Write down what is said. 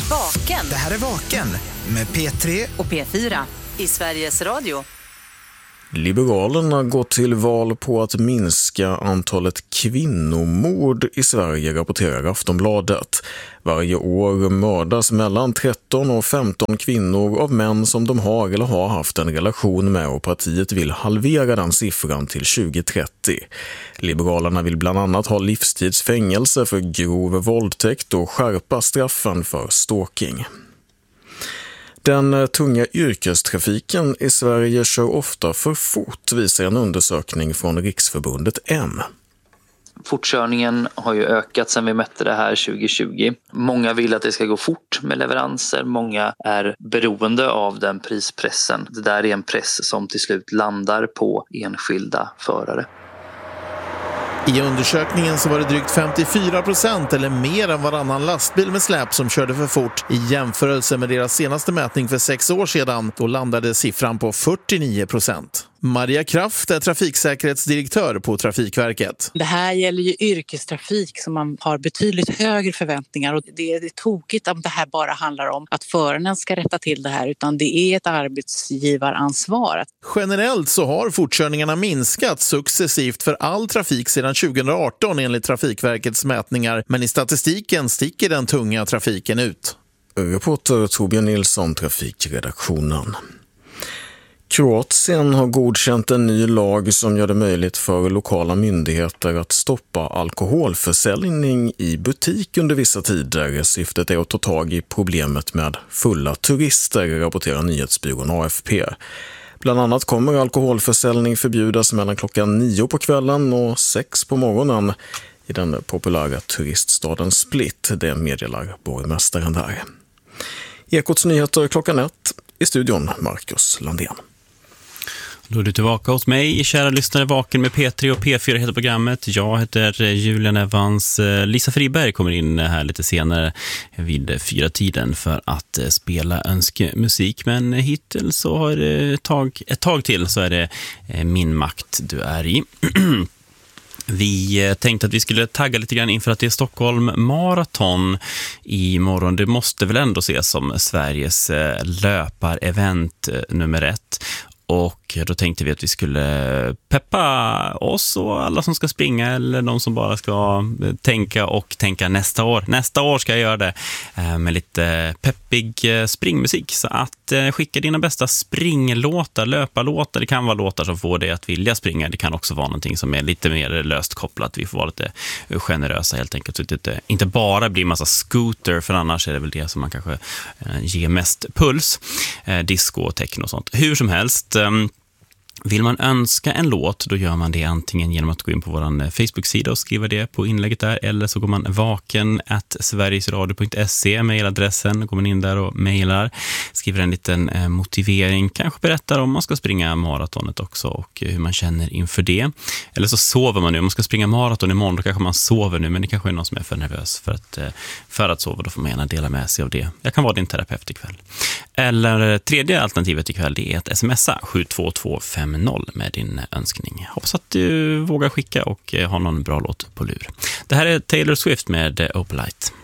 Vaken. Det här är Vaken med P3 och P4 i Sveriges Radio. Liberalerna går till val på att minska antalet kvinnomord i Sverige, rapporterar Aftonbladet. Varje år mördas mellan 13 och 15 kvinnor av män som de har eller har haft en relation med, och partiet vill halvera den siffran till 2030. Liberalerna vill bland annat ha livstidsfängelse för grov våldtäkt och skärpa straffen för stalking. Den tunga yrkestrafiken i Sverige kör ofta för fort, visar en undersökning från Riksförbundet M. Fortkörningen har ju ökat sedan vi mätte det här 2020. Många vill att det ska gå fort med leveranser. Många är beroende av den prispressen. Det där är en press som till slut landar på enskilda förare. I undersökningen så var det drygt 54% eller mer än varannan lastbil med släp som körde för fort. I jämförelse med deras senaste mätning för 6 år sedan, då landade siffran på 49%. Maria Kraft är trafiksäkerhetsdirektör på Trafikverket. Det här gäller ju yrkestrafik som man har betydligt högre förväntningar, och det är tokigt om det här bara handlar om att föraren ska rätta till det här, utan det är ett arbetsgivaransvar. Generellt så har fortkörningarna minskat successivt för all trafik sedan 2018 enligt Trafikverkets mätningar, men i statistiken sticker den tunga trafiken ut. Reporter Torbjörn Nilsson, Trafikredaktionen. Kroatien har godkänt en ny lag som gör det möjligt för lokala myndigheter att stoppa alkoholförsäljning i butik under vissa tider. Syftet är att ta tag i problemet med fulla turister, rapporterar nyhetsbyrån AFP. Bland annat kommer alkoholförsäljning förbjudas mellan klockan 9 på kvällen och 6 på morgonen i den populära turiststaden Split, det meddelar borgmästaren där. Ekots nyheter klockan 1, i studion Marcus Landén. Då är du tillbaka hos mig, kära lyssnare. Vaken med P3 och P4 heter programmet. Jag heter Julian Evans. Lisa Friberg kommer in här lite senare vid 4-tiden för att spela önskemusik. Men hittills så har det ett tag till så är det Min makt du är i. Vi tänkte att vi skulle tagga lite grann inför att det är Stockholm Marathon imorgon. Det måste väl ändå ses som Sveriges löparevent nummer 1. Och då tänkte vi att vi skulle peppa oss och alla som ska springa, eller de som bara ska tänka nästa år. Nästa år ska jag göra det med lite peppig springmusik. Så att skicka dina bästa springlåtar, löparlåtar. Det kan vara låtar som får dig att vilja springa. Det kan också vara någonting som är lite mer löst kopplat. Vi får vara lite generösa helt enkelt. Så det inte bara blir massa scooter, för annars är det väl det som man kanske ger mest puls. Disco och techno och sånt. Hur som helst. Vill man önska en låt, då gör man det antingen genom att gå in på vår Facebook-sida och skriva det på inlägget där, eller så går man vaken@sverigesradio.se, mejladressen, går man in där och mejlar, skriver en liten motivering, kanske berättar om man ska springa maratonet också och hur man känner inför det. Eller så sover man nu, om man ska springa maraton imorgon då kanske man sover nu, men det kanske är någon som är för nervös för att sova, då får man gärna dela med sig av det. Jag kan vara din terapeut ikväll. Eller tredje alternativet ikväll, det är att smsa 72250 med din önskning. Hoppas att du vågar skicka och ha någon bra låt på lur. Det här är Taylor Swift med Opalite.